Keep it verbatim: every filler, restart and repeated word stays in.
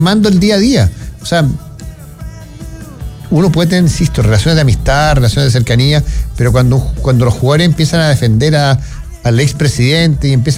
mando el día a día. O sea, uno puede tener, insisto, relaciones de amistad, relaciones de cercanía, pero cuando, cuando los jugadores empiezan a defender a, al expresidente y empiezan